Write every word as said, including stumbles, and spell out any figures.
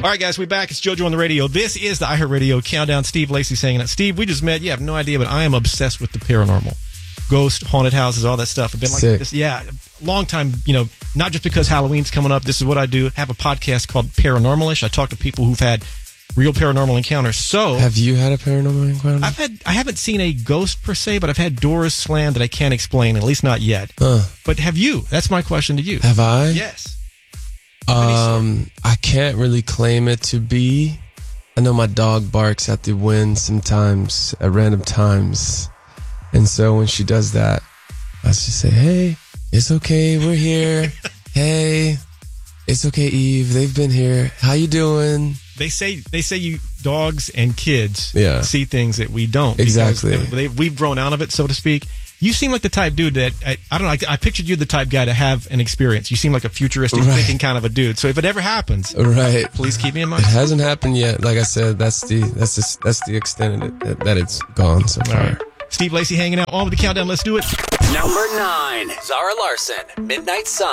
All right, guys, we're back. It's JoJo on the radio. This is the iHeartRadio Countdown. Steve Lacy's hanging out. Steve, we just met. You have no idea, but I am obsessed with the paranormal. Ghost, haunted houses, all that stuff. I've been like Sick. this, yeah, long time, you know, not just because Halloween's coming up. This is what I do. I have a podcast called Paranormalish. I talk to people who've had real paranormal encounters. So, have you had a paranormal encounter? I've had, I haven't seen a ghost per se, but I've had doors slammed that I can't explain, at least not yet. Huh. But have you? That's my question to you. Have I? Yes. Um, I can't really claim it to be. I know my dog barks at the wind sometimes, at random times. And so when she does that, I just say, hey, it's okay, we're here. Hey, it's okay, Eve, they've been here. How you doing? They say they say you dogs and kids Yeah. see things that we don't. Exactly. They, they, we've grown out of it, so to speak. You seem like the type dude that, I, I don't know, I, I pictured you the type guy to have an experience. You seem like a futuristic Right. thinking kind of a dude. So if it ever happens, Right. please keep me in It mind. hasn't happened yet. Like I said, that's the that's the, that's the extent of it, that, that it's gone so far. All right. Steve Lacy hanging out on with the countdown. Let's do it. Number nine, Zara Larson, Midnight Sun.